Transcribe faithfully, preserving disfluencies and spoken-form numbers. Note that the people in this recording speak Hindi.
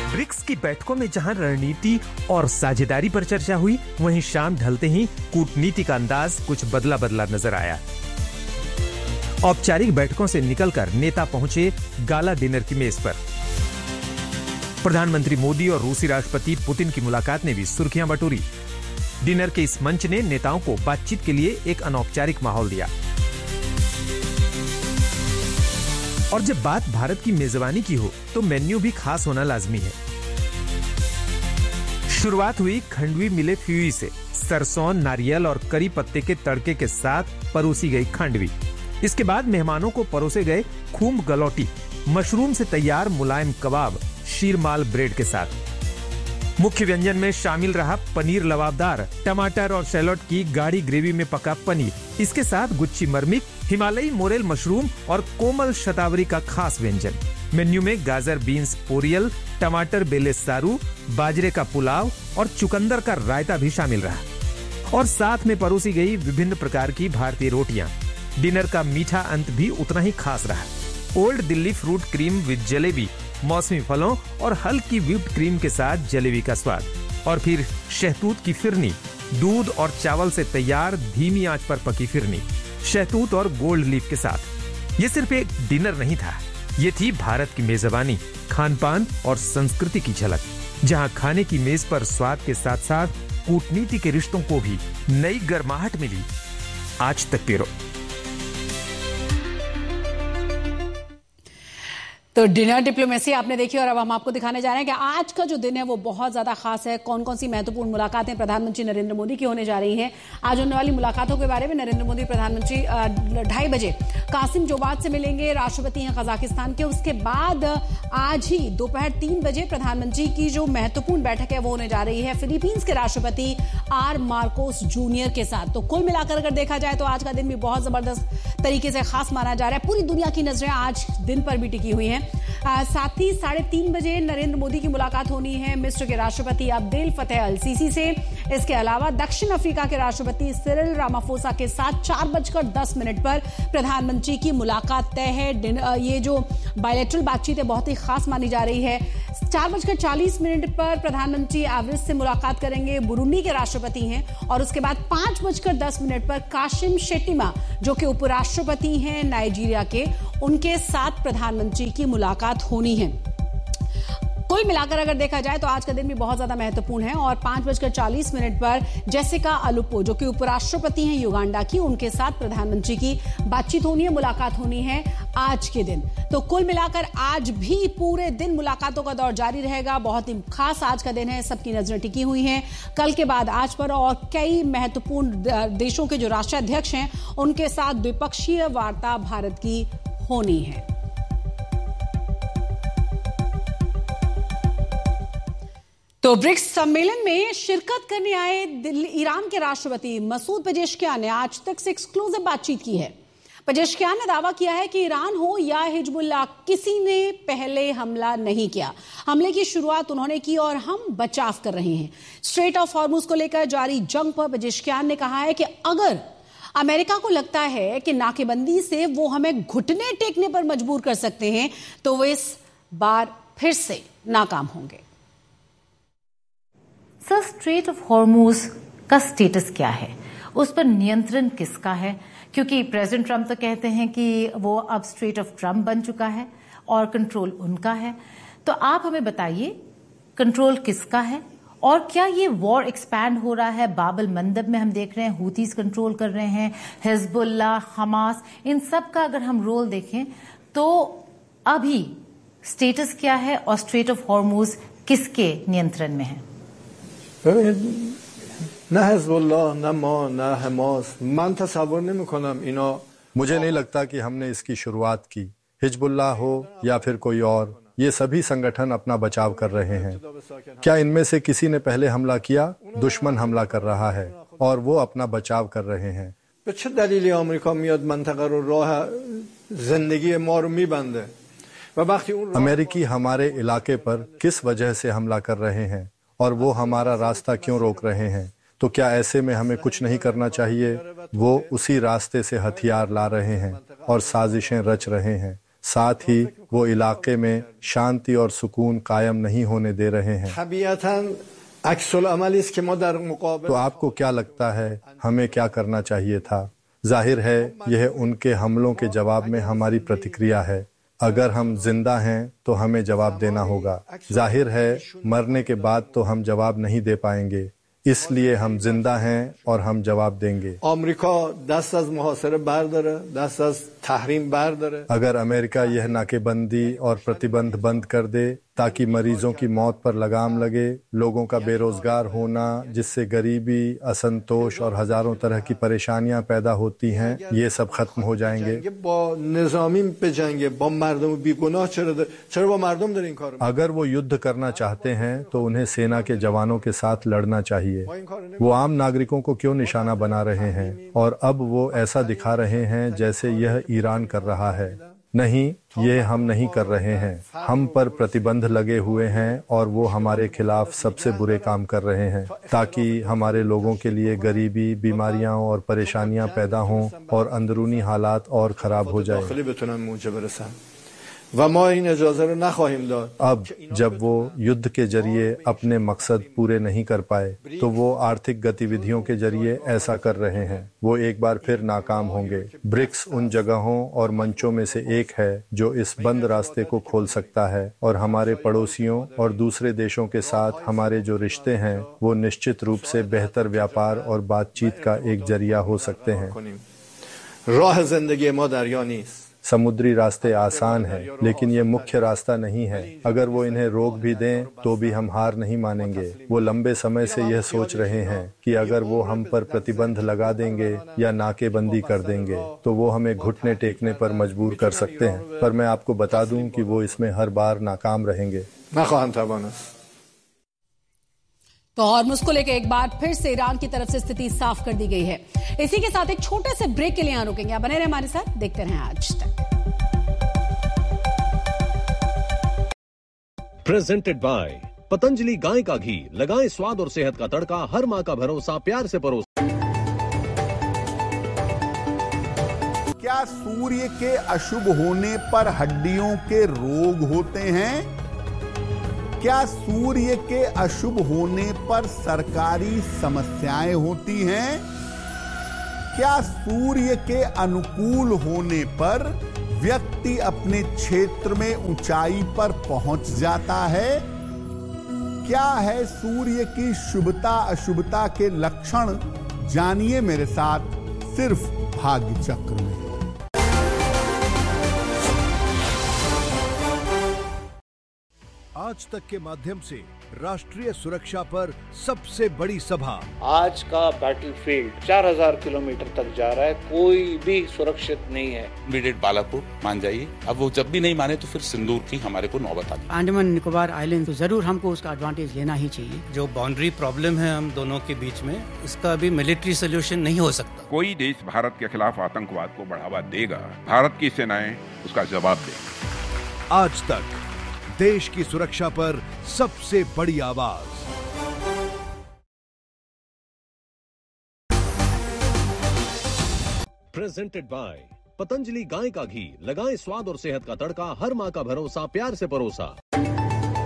ब्रिक्स की बैठकों में जहां रणनीति और साझेदारी पर चर्चा हुई, वहीं शाम ढलते ही कूटनीति का अंदाज कुछ बदला बदला नजर आया। औपचारिक बैठकों से निकलकर नेता पहुंचे गाला डिनर की मेज पर। प्रधानमंत्री मोदी और रूसी राष्ट्रपति पुतिन की मुलाकात ने भी सुर्खियां बटोरी। डिनर के इस मंच ने नेताओं को बातचीत के लिए एक अनौपचारिक माहौल दिया। और जब बात भारत की मेजबानी की हो तो मेन्यू भी खास होना लाजमी है। शुरुआत हुई खंडवी मिले फ्यूई से। सरसों, नारियल और करी पत्ते के तड़के के साथ परोसी गई खांडवी। इसके बाद मेहमानों को परोसे गए खूब गलौटी, मशरूम से तैयार मुलायम कबाब, शीरमाल ब्रेड के साथ। मुख्य व्यंजन में शामिल रहा पनीर लबाबदार, टमाटर और शैलोट की गाढ़ी ग्रेवी में पका पनीर। इसके साथ गुच्ची मरमिक, हिमालयी मोरेल मशरूम और कोमल शतावरी का खास व्यंजन। मेन्यू में गाजर बीन्स पोरियल, टमाटर बेले सारू, बाजरे का पुलाव और चुकंदर का रायता भी शामिल रहा। और साथ में परोसी गई विभिन्न प्रकार की भारतीय रोटियां। डिनर का मीठा अंत भी उतना ही खास रहा। Old Delhi fruit cream with jalebi, मौसमी फलों और हल्की व्हिप्ड क्रीम के साथ जलेबी का स्वाद। और फिर शहतूत की फिरनी, दूध और चावल से तैयार धीमी आंच पर पकी फिरनी, शहतूत और गोल्ड लीफ के साथ। ये सिर्फ एक डिनर नहीं था, ये थी भारत की मेजबानी, खानपान और संस्कृति की झलक, जहां खाने की मेज पर स्वाद के साथ साथ कूटनीति के रिश्तों को भी नई गर्माहट मिली। आज तक पिरो। तो डिनर डिप्लोमेसी आपने देखी और अब हम आपको दिखाने जा रहे हैं कि आज का जो दिन है वो बहुत ज्यादा खास है। कौन कौन सी महत्वपूर्ण मुलाकातें प्रधानमंत्री नरेंद्र मोदी की होने जा रही हैं। आज होने वाली मुलाकातों के बारे में नरेंद्र मोदी प्रधानमंत्री ढाई बजे कासिम जोबाद से मिलेंगे, राष्ट्रपति हैं कजाकिस्तान के। उसके बाद आज ही दोपहर तीन बजे प्रधानमंत्री की जो महत्वपूर्ण बैठक है वो होने जा रही है फिलीपींस के राष्ट्रपति आर मार्कोस जूनियर के साथ। तो कुल मिलाकर अगर देखा जाए तो आज का दिन भी बहुत जबरदस्त तरीके से खास माना जा रहा है। पूरी दुनिया की नजरें आज दिन पर भी टिकी हुई हैं। आ, साथ ही साढ़े तीन बजे नरेंद्र मोदी की मुलाकात होनी है मिस्र के राष्ट्रपति अब्देल फतेह अल सीसी से। इसके अलावा दक्षिण अफ्रीका के राष्ट्रपति सिरिल रामाफोसा के साथ चार बजकर दस मिनट पर प्रधानमंत्री की मुलाकात तय है। ये जो बायलैटरल बातचीत है बहुत ही खास मानी जा रही है। चार बजकर चालीस मिनट पर प्रधानमंत्री एवरेस्ट से मुलाकात करेंगे, बुरुंडी के राष्ट्रपति हैं। और उसके बाद पांच बजकर दस मिनट पर काशिम शेट्टिमा जो कि उपराष्ट्रपति हैं नाइजीरिया के, उनके साथ प्रधानमंत्री की मुलाकात होनी है। कुल मिलाकर अगर देखा जाए तो आज का दिन भी बहुत ज्यादा महत्वपूर्ण है। और पांच बजकर चालीस मिनट पर जेसिका अलुपो जो कि उपराष्ट्रपति हैं युगांडा की, उनके साथ प्रधानमंत्री की बातचीत होनी है, मुलाकात होनी है आज के दिन। तो कुल मिलाकर आज भी पूरे दिन मुलाकातों का दौर जारी रहेगा। बहुत ही खास आज का दिन है, सबकी नजरें टिकी हुई हैं। कल के बाद आज पर और कई महत्वपूर्ण देशों के जो राष्ट्राध्यक्ष हैं उनके साथ द्विपक्षीय वार्ता भारत की होनी है। तो ब्रिक्स सम्मेलन में शिरकत करने आए दिल्ली ईरान के राष्ट्रपति मसूद पेजेश्कियान ने आज तक से एक्सक्लूसिव बातचीत की है। पेजेश्कियान ने दावा किया है कि ईरान हो या हिजबुल्लाह, किसी ने पहले हमला नहीं किया। हमले की शुरुआत उन्होंने की और हम बचाव कर रहे हैं। स्ट्रेट ऑफ हॉर्मुज को लेकर जारी जंग पर पेजेश्कियान ने कहा है कि अगर अमेरिका को लगता है कि नाकेबंदी से वो हमें घुटने टेकने पर मजबूर कर सकते हैं तो वो इस बार फिर से नाकाम होंगे। सर, स्ट्रेट ऑफ हॉर्मुज का स्टेटस क्या है, उस पर नियंत्रण किसका है? क्योंकि प्रेसिडेंट ट्रंप तो कहते हैं कि वो अब स्ट्रेट ऑफ ट्रंप बन चुका है और कंट्रोल उनका है। तो आप हमें बताइए कंट्रोल किसका है और क्या ये वॉर एक्सपैंड हो रहा है? बाबल मंदब में हम देख रहे हैं हुतीस कंट्रोल कर रहे हैं, हिजबुल्लाह, हमास, इन सब का अगर हम रोल देखें तो अभी स्टेटस क्या है और स्ट्रेट ऑफ हॉर्मुज किसके नियंत्रण में है? न हिजबुल्लाह, न मा, न हमास, मैं तसव्वुर नमीकुनम इना। मुझे नहीं लगता कि हमने इसकी शुरुआत की। हिजबुल्लाह हो या फिर कोई और, ये सभी संगठन अपना बचाव कर रहे हैं। क्या इनमें से किसी ने पहले हमला किया? दुश्मन हमला कर रहा है और वो अपना बचाव कर रहे हैं। به چه دلیلی آمریکا میاد منطقه رو راه زندگی ما رو میبنده و وقتی اون अमेरिकी हमारे इलाके पर किस वजह से हमला कर रहे हैं और वो हमारा रास्ता क्यों रोक रहे हैं? तो क्या ऐसे में हमें कुछ नहीं करना चाहिए? वो उसी रास्ते से हथियार ला रहे हैं और साजिशें रच रहे हैं। साथ ही वो इलाके में शांति और सुकून कायम नहीं होने दे रहे हैं। तो आपको क्या लगता है हमें क्या करना चाहिए था? जाहिर है यह उनके हमलों के जवाब में हमारी प्रतिक्रिया है। अगर हम जिंदा हैं तो हमें जवाब देना होगा। जाहिर है मरने के बाद तो हम जवाब नहीं दे पाएंगे, इसलिए हम जिंदा हैं और हम जवाब देंगे। अगर अमेरिका यह नाकेबंदी और प्रतिबंध बंद कर दे ताकि मरीजों की मौत पर लगाम लगे, लोगों का बेरोजगार होना जिससे गरीबी, असंतोष और हजारों तरह की परेशानियां पैदा होती हैं, ये सब खत्म हो जाएंगे। अगर वो युद्ध करना चाहते हैं तो उन्हें सेना के जवानों के साथ लड़ना चाहिए। वो आम नागरिकों को क्यों निशाना बना रहे हैं? और अब वो ऐसा दिखा रहे हैं जैसे यह ईरान कर रहा है। नहीं, ये हम नहीं कर रहे हैं। हम पर प्रतिबंध लगे हुए हैं और वो हमारे खिलाफ सबसे बुरे काम कर रहे हैं ताकि हमारे लोगों के लिए गरीबी, बीमारियां और परेशानियां पैदा हों और अंदरूनी हालात और खराब हो जाए। अब जब वो युद्ध के जरिए अपने मकसद पूरे नहीं कर पाए तो वो आर्थिक गतिविधियों के जरिए ऐसा कर रहे हैं। वो एक बार फिर नाकाम होंगे। ब्रिक्स उन जगहों और मंचों में से एक है जो इस बंद रास्ते को खोल सकता है और हमारे पड़ोसियों और दूसरे देशों के साथ हमारे जो रिश्ते हैं वो निश्चित रूप से बेहतर व्यापार और बातचीत का एक जरिया हो सकते हैं। राह जिंदगी मा दरिया नीस्त। समुद्री रास्ते आसान हैं, लेकिन ये मुख्य रास्ता नहीं है। अगर वो इन्हें रोक भी दें तो भी हम हार नहीं मानेंगे। वो लंबे समय से यह सोच रहे हैं कि अगर वो हम पर प्रतिबंध लगा देंगे या नाकेबंदी कर देंगे तो वो हमें घुटने टेकने पर मजबूर कर सकते हैं। पर मैं आपको बता दूं कि वो इसमें हर बार नाकाम रहेंगे। तो हॉर्मुज़ को लेकर एक बार फिर से ईरान की तरफ से स्थिति साफ कर दी गई है। इसी के साथ एक छोटे से ब्रेक के लिए यहां रुकेंगे। आप बने रहे हमारे साथ, देखते रहें आज तक। प्रेजेंटेड बाय पतंजलि गाय का घी। लगाएं स्वाद और सेहत का तड़का, हर मां का भरोसा, प्यार से परोसा। क्या सूर्य के अशुभ होने पर हड्डियों के रोग होते हैं? क्या सूर्य के अशुभ होने पर सरकारी समस्याएं होती हैं? क्या सूर्य के अनुकूल होने पर व्यक्ति अपने क्षेत्र में ऊंचाई पर पहुंच जाता है? क्या है सूर्य की शुभता अशुभता के लक्षण? जानिए मेरे साथ सिर्फ भाग्य चक्र में। आज तक के माध्यम से राष्ट्रीय सुरक्षा पर सबसे बड़ी सभा। आज का बैटलफील्ड चार हज़ार किलोमीटर तक जा रहा है, कोई भी सुरक्षित नहीं है। इमीडिएट बालाकोट मान जाइए। अब वो जब भी नहीं माने तो फिर सिंदूर की हमारे को नौबत आ गई। अंडमान निकोबार आइलैंड तो जरूर हमको उसका एडवांटेज लेना ही चाहिए। जो बाउंड्री प्रॉब्लम है हम दोनों के बीच में, इसका अभी मिलिट्री सोल्यूशन नहीं हो सकता। कोई देश भारत के खिलाफ आतंकवाद को बढ़ावा देगा, भारत की सेनाएं उसका जवाब देंगी। आज तक देश की सुरक्षा पर सबसे बड़ी आवाज। प्रेजेंटेड बाय पतंजलि गाय का घी। लगाएं स्वाद और सेहत का तड़का, हर मां का भरोसा, प्यार से परोसा।